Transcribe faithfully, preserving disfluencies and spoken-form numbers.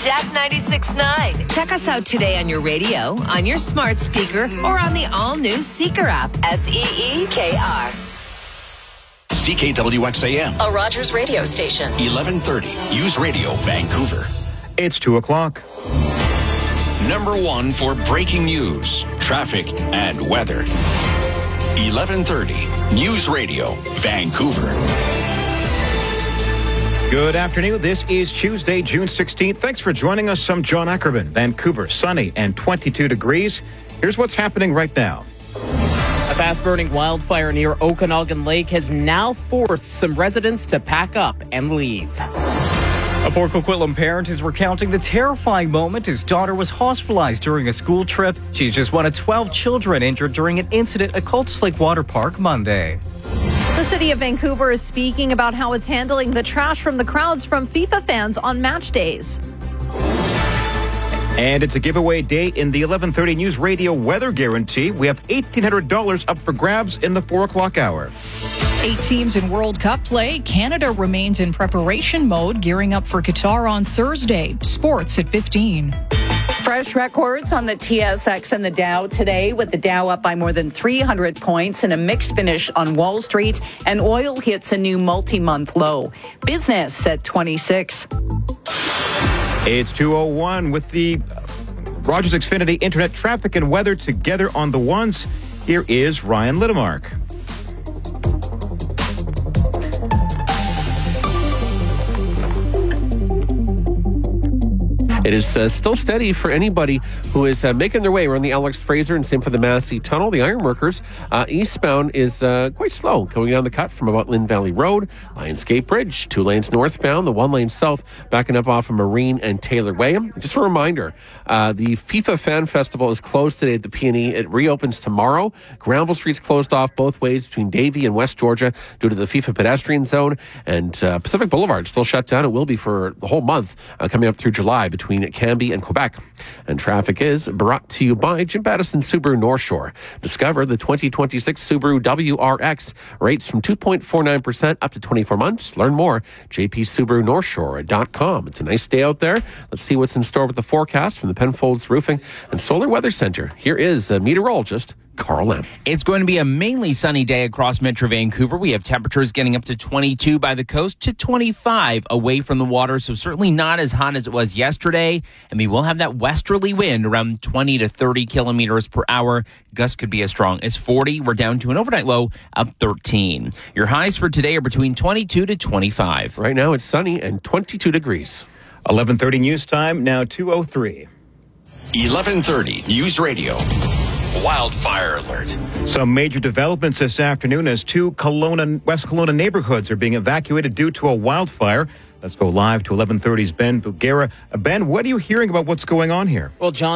Jack ninety-six point nine. Check us out today on your radio, on your smart speaker, or on the all-new Seeker app. S E E K R. C K W X A M. A Rogers radio station. eleven thirty. News Radio, Vancouver. It's two o'clock. Number one for breaking news, traffic, and weather. eleven thirty. News Radio, Vancouver. Good afternoon. This is Tuesday, June sixteenth. Thanks for joining us. I'm John Ackerman. Vancouver, sunny and twenty-two degrees. Here's what's happening right now. A fast-burning wildfire near Okanagan Lake has now forced some residents to pack up and leave. A Port Coquitlam parent is recounting the terrifying moment his daughter was hospitalized during a school trip. She's just one of twelve children injured during an incident at Cultus Lake Water Park Monday. The city of Vancouver is speaking about how it's handling the trash from the crowds from FIFA fans on match days. And it's a giveaway day in the eleven thirty News Radio Weather Guarantee. We have eighteen hundred dollars up for grabs in the four o'clock hour. Eight teams in World Cup play. Canada remains in preparation mode, gearing up for Qatar on Thursday. Sports at fifteen. Fresh records on the T S X and the Dow today, with the Dow up by more than three hundred points and a mixed finish on Wall Street, and oil hits a new multi-month low. Business at twenty-six. It's two oh one with the Rogers Xfinity Internet traffic and weather together on the ones. Here is Ryan Littlemark. It is uh, still steady for anybody who is uh, making their way around the Alex Fraser, and same for the Massey Tunnel. The Ironworkers uh, eastbound is uh, quite slow, going down the cut from about Lynn Valley Road, Lionsgate Bridge, two lanes northbound, the one lane south, backing up off of Marine and Taylor Way. Just a reminder, uh, the FIFA Fan Festival is closed today at the P and E. It reopens tomorrow. Granville Street's closed off both ways between Davie and West Georgia due to the FIFA pedestrian zone, and uh, Pacific Boulevard still shut down. It will be for the whole month uh, coming up through July between Cambie and Quebec. And traffic is brought to you by Jim Pattison Subaru North Shore. Discover the twenty twenty-six Subaru W R X. Rates from two point four nine percent up to twenty-four months. Learn more, j p subaru north shore dot com. It's a nice day out there. Let's see what's in store with the forecast from the Penfolds Roofing and Solar Weather Center. Here is a meteorologist, Carl Lamb. It's going to be a mainly sunny day across Metro Vancouver. We have temperatures getting up to twenty-two by the coast to twenty-five away from the water, so certainly not as hot as it was yesterday. And we will have that westerly wind around twenty to thirty kilometers per hour. Gusts could be as strong as forty. We're down to an overnight low of thirteen. Your highs for today are between twenty-two to twenty-five. Right now it's sunny and twenty-two degrees. eleven thirty news time, now two oh three. eleven thirty News Radio. Wildfire alert. Some major developments this afternoon as two Kelowna, West Kelowna neighborhoods are being evacuated due to a wildfire. Let's go live to eleven thirty's Ben Bugera. Ben, what are you hearing about what's going on here? Well, John.